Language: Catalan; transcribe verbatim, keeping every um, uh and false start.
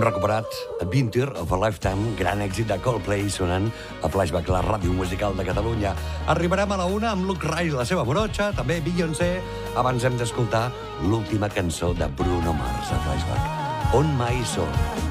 Hem recuperat Winter of a Lifetime, gran èxit de Coldplay sonant a Flashback, la ràdio musical de Catalunya. Arribarem a la una amb Luke Ray, la seva morocha, també Beyoncé. Abans hem d'escoltar l'última cançó de Bruno Mars a Flashback, On My Soul.